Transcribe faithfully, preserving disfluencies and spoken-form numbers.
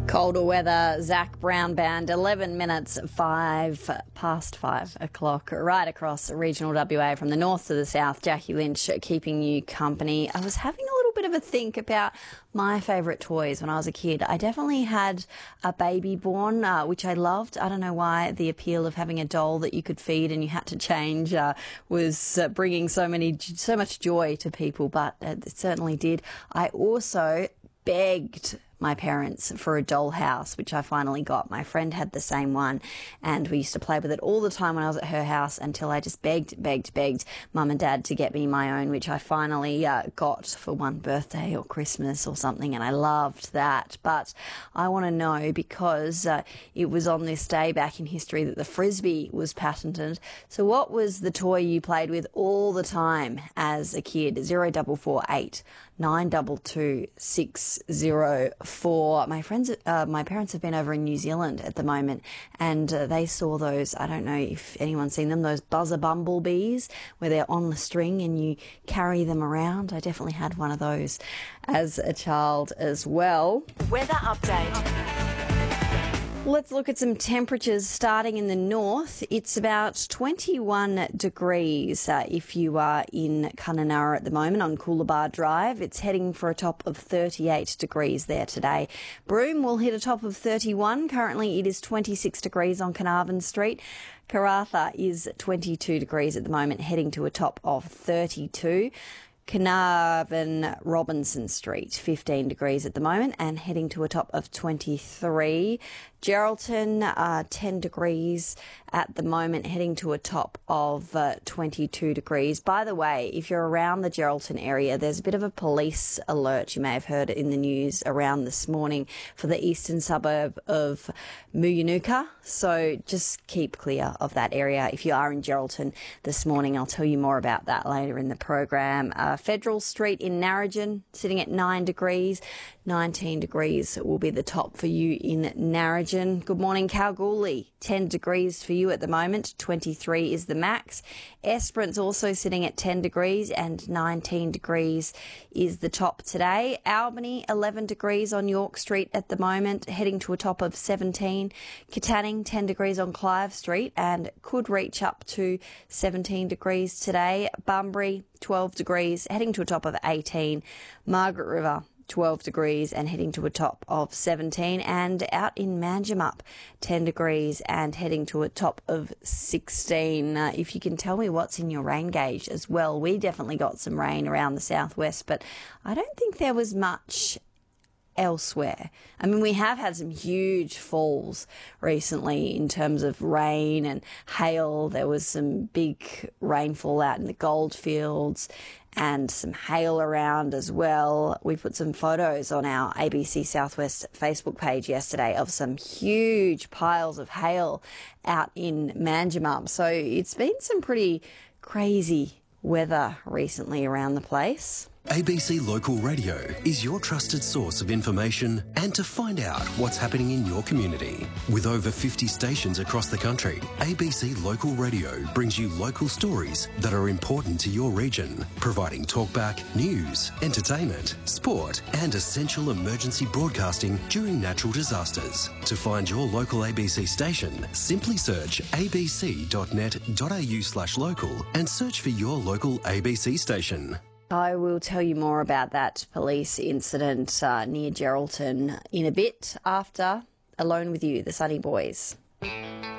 Colder weather, Zach Brown Band, eleven minutes, five past five o'clock, right across regional W A from the north to the south. Jackie Lynch keeping you company. I was having a little bit of a think about my favourite toys when I was a kid. I definitely had a baby born, uh, which I loved. I don't know why the appeal of having a doll that you could feed and you had to change uh, was uh, bringing so many, so much joy to people, but it certainly did. I also begged my parents for a dollhouse, which I finally got. My friend had the same one, and we used to play with it all the time when I was at her house until I just begged, begged, begged Mum and Dad to get me my own, which I finally uh, got for one birthday or Christmas or something, and I loved that. But I want to know, because uh, it was on this day back in history that the Frisbee was patented. So what was the toy you played with all the time as a kid? Zero double four eight nine double two six zero four. My friends, uh, my parents have been over in New Zealand at the moment, and uh, they saw those. I don't know if anyone's seen them. Those buzzer bumblebees, where they're on the string and you carry them around. I definitely had one of those as a child as well. Weather update. Let's look at some temperatures starting in the north. It's about twenty-one degrees uh, if you are in Kununurra at the moment on Coolabah Drive. It's heading for a top of thirty-eight degrees there today. Broome will hit a top of thirty-one. Currently it is twenty-six degrees on Carnarvon Street. Karratha is twenty-two degrees at the moment, heading to a top of thirty-two. Carnarvon Robinson Street, fifteen degrees at the moment and heading to a top of twenty-three. Geraldton, uh, ten degrees at the moment, heading to a top of uh, twenty-two degrees. By the way, if you're around the Geraldton area, there's a bit of a police alert. You may have heard it in the news around this morning for the eastern suburb of Muyunuka. So just keep clear of that area if you are in Geraldton this morning. I'll tell you more about that later in the program. Uh, Federal Street in Narrogin, sitting at nine degrees. nineteen degrees will be the top for you in Narrogin. Good morning, Kalgoorlie. ten degrees for you at the moment. twenty-three is the max. Esperance also sitting at ten degrees and nineteen degrees is the top today. Albany, eleven degrees on York Street at the moment, heading to a top of seventeen. Katanning, ten degrees on Clive Street and could reach up to seventeen degrees today. Bunbury, twelve degrees, heading to a top of eighteen. Margaret River, twelve degrees and heading to a top of seventeen, and out in Manjimup, ten degrees and heading to a top of sixteen. Uh, if you can tell me what's in your rain gauge as well. We definitely got some rain around the southwest, but I don't think there was much elsewhere. I mean, we have had some huge falls recently in terms of rain and hail. There was some big rainfall out in the goldfields and some hail around as well. We put some photos on our A B C Southwest Facebook page yesterday of some huge piles of hail out in Manjimup. So it's been some pretty crazy weather recently around the place. A B C Local Radio is your trusted source of information and to find out what's happening in your community. With over fifty stations across the country, A B C Local Radio brings you local stories that are important to your region, providing talkback, news, entertainment, sport and essential emergency broadcasting during natural disasters. To find your local A B C station, simply search abc.net.au slash local and search for your local A B C station. I will tell you more about that police incident uh, near Geraldton in a bit after Alone With You, the Sunny Boys.